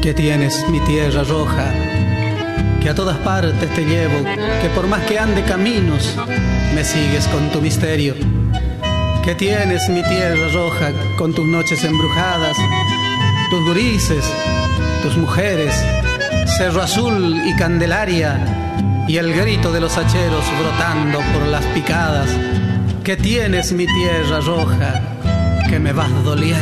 que tienes mi tierra roja, que a todas partes te llevo, que por más que ande caminos, me sigues con tu misterio. Que tienes mi tierra roja con tus noches embrujadas, tus gurises, tus mujeres, Cerro Azul y Candelaria, y el grito de los hacheros brotando por las picadas. Que tienes mi tierra roja, que me vas doliendo.